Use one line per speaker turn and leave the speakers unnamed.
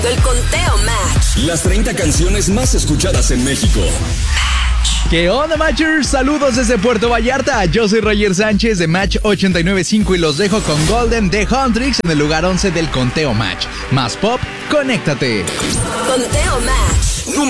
El conteo Match.
Las 30 canciones más escuchadas en México.
¿Qué onda, Matchers? Saludos desde Puerto Vallarta. Yo soy Roger Sánchez de Match 89.5 y los dejo con Golden de Huntrix en el lugar 11 del conteo Match. Más pop, conéctate.
Conteo Match.